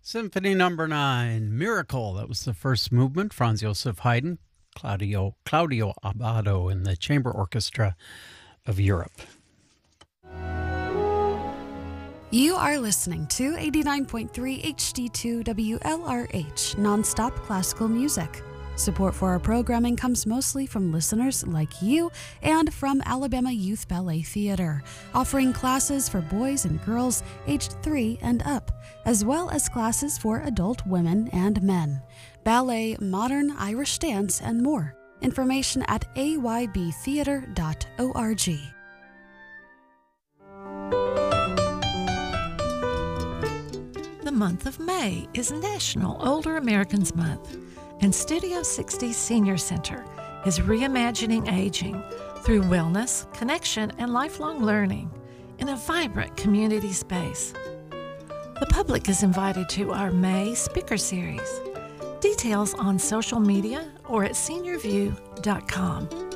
Symphony Number 9, Miracle. That was the first movement. Franz Joseph Haydn, Claudio Abbado in the Chamber Orchestra of Europe. You are listening to 89.3 HD2 WLRH, nonstop classical music. Support for our programming comes mostly from listeners like you and from Alabama Youth Ballet Theater, offering classes for boys and girls aged 3 and up, as well as classes for adult women and men, ballet, modern Irish dance, and more. Information at aybtheater.org. The month of May is National Older Americans Month, and Studio 60 Senior Center is reimagining aging through wellness, connection, and lifelong learning in a vibrant community space. The public is invited to our May speaker series. Details on social media or at seniorview.com.